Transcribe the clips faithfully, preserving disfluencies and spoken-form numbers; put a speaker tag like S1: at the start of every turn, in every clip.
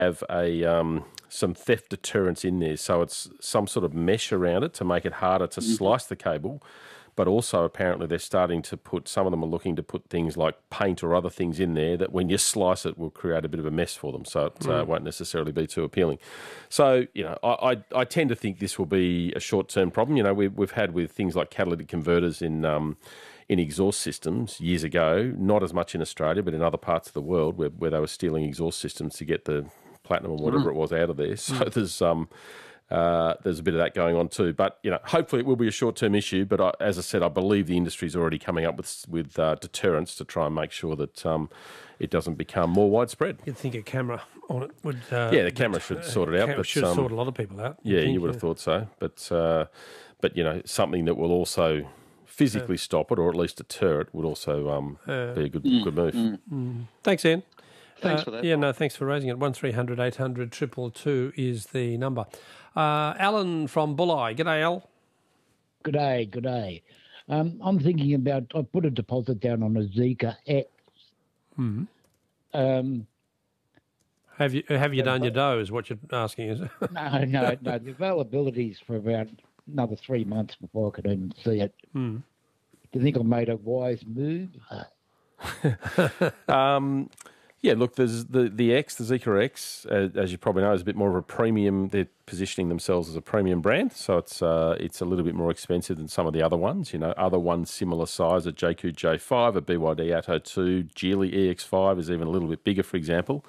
S1: have a um, some theft deterrents in there. So it's some sort of mesh around it to make it harder to mm-hmm. slice the cable. But also apparently they're starting to put, some of them are looking to put things like paint or other things in there that when you slice it will create a bit of a mess for them. So it mm. uh, won't necessarily be too appealing. So, you know, I, I, I tend to think this will be a short-term problem. You know, we've, we've had with things like catalytic converters in um, in exhaust systems years ago, not as much in Australia, but in other parts of the world where, where they were stealing exhaust systems to get the platinum or whatever mm. it was out of there. So mm. there's... um. Uh, there's a bit of that going on too, but you know, hopefully it will be a short-term issue. But I, as I said, I believe the industry is already coming up with with uh, deterrents to try and make sure that um, it doesn't become more widespread.
S2: You'd think a camera on it would. Uh,
S1: yeah, the camera should sort it out.
S2: But should um, sort a lot of people out.
S1: Yeah,
S2: think,
S1: you would have
S2: yeah.
S1: thought so. But uh, but you know, something that will also physically uh, stop it, or at least deter it, would also um, uh, be a good mm, good move.
S2: Mm. Mm. Thanks, Ian.
S3: Thanks
S2: uh,
S3: for that.
S2: Yeah, no, thanks for raising it. One three hundred eight hundred triple two is the number. Uh, Alan from Bulli. G'day, Al.
S4: G'day, g'day. Um, I'm thinking about, I put a deposit down on a Zeekr X.
S2: Hmm.
S4: Um,
S2: have you have you done your dough is what you're asking, is it?
S4: no, no, no. The availability is for about another three months before I could even see it.
S2: Hmm.
S4: Do you think I made a wise move?
S1: um... Yeah, look, there's the, the X, the Zeekr X, uh, as you probably know, is a bit more of a premium. They're positioning themselves as a premium brand, so it's uh, it's a little bit more expensive than some of the other ones. You know, other ones similar size, a J Q J five, a B Y D Atto two, Geely E X five is even a little bit bigger, for example.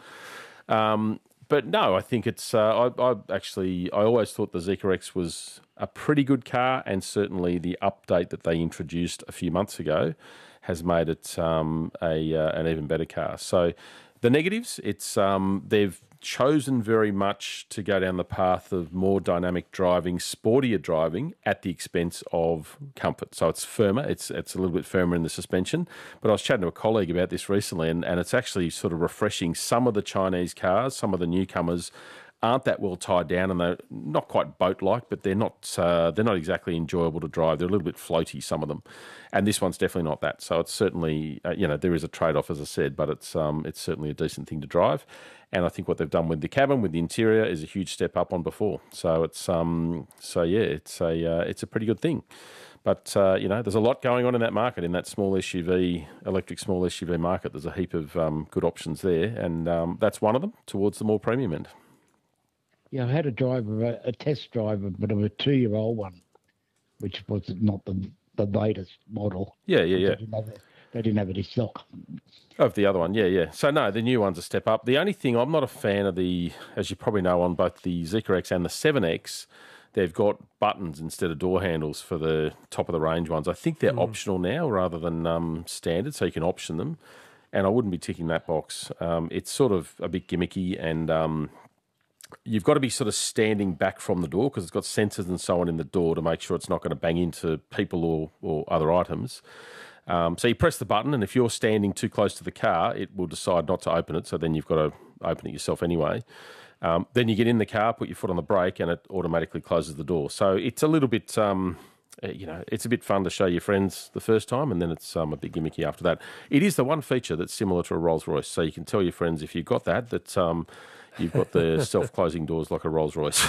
S1: Um, but no, I think it's, uh, I, I actually, I always thought the Zeekr X was a pretty good car, and certainly the update that they introduced a few months ago has made it um, a uh, an even better car. So the negatives, it's um, they've chosen very much to go down the path of more dynamic driving, sportier driving at the expense of comfort. So it's firmer, it's it's a little bit firmer in the suspension. But I was chatting to a colleague about this recently, and, and it's actually sort of refreshing. Some of the Chinese cars, some of the newcomers, aren't that well tied down, and they're not quite boat-like, but they're not uh, they're not exactly enjoyable to drive. They're a little bit floaty, some of them, and this one's definitely not that. So it's certainly uh, you know there is a trade-off, as I said, but it's um it's certainly a decent thing to drive. And I think what they've done with the cabin, with the interior, is a huge step up on before. So it's um so yeah, it's a uh, it's a pretty good thing. But uh, you know, there's a lot going on in that market, in that small S U V, electric small S U V market. There's a heap of um, good options there, and um, that's one of them towards the more premium end.
S4: Yeah, I had a driver, a, a test driver, but of a two-year-old one, which was not the the latest model.
S1: Yeah, yeah, yeah.
S4: They didn't have, they didn't have any stock.
S1: Of the other one, yeah, yeah. So no, the new one's a step up. The only thing, I'm not a fan of the, as you probably know, on both the Zeekr X and the seven X, they've got buttons instead of door handles for the top of the range ones. I think they're mm. optional now rather than um, standard, so you can option them. And I wouldn't be ticking that box. Um, it's sort of a bit gimmicky, and um, you've got to be sort of standing back from the door because it's got sensors and so on in the door to make sure it's not going to bang into people or, or other items. Um, so you press the button, and if you're standing too close to the car, it will decide not to open it. So then you've got to open it yourself anyway. Um, then you get in the car, put your foot on the brake, and it automatically closes the door. So it's a little bit, um, you know, it's a bit fun to show your friends the first time, and then it's um, a bit gimmicky after that. It is the one feature that's similar to a Rolls-Royce. So you can tell your friends if you've got that, that um, you've got the self-closing doors like a Rolls-Royce.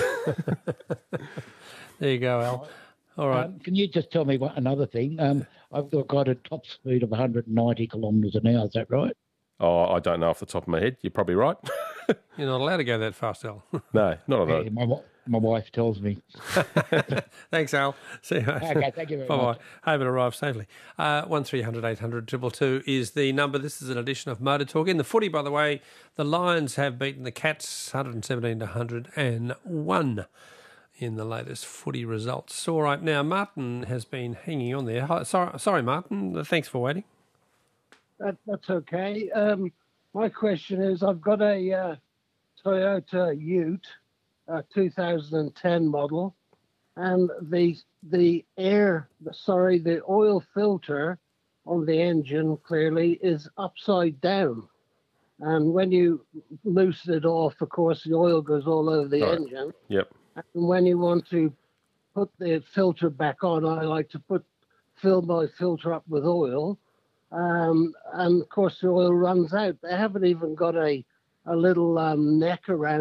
S2: There you go, Al. All right.
S4: Um, can you just tell me what, another thing? Um, I've got a top speed of one hundred ninety kilometres an hour. Is that right?
S1: Oh, I don't know off the top of my head. You're probably right.
S2: You're not allowed to go that fast, Al.
S1: No, not at all.
S4: Yeah, my, my wife tells me.
S2: Thanks, Al. See you.
S4: Okay, thank you very
S2: Bye-bye.
S4: much.
S2: Hope it arrives safely. Uh, one three hundred eight hundred two two two is the number. This is an edition of Motor Talk. In the footy, by the way, the Lions have beaten the Cats one hundred seventeen to one hundred one in the latest footy results. All right, now Martin has been hanging on there. Hi, sorry, sorry, Martin. Thanks for waiting.
S5: That, that's okay. Um, my question is, I've got a uh, Toyota Ute, a two thousand ten model, and the the air, the, sorry, the oil filter on the engine clearly is upside down. And when you loosen it off, of course, the oil goes all over the
S1: Right.
S5: engine.
S1: Yep.
S5: And when you want to put the filter back on, I like to put fill my filter up with oil. Um, and, of course, the oil runs out. They haven't even got a a little um, neck around